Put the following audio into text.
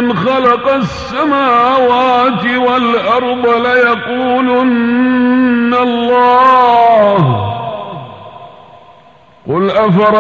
من خلق السماوات والأرض ليقولن الله قل أفرأيتم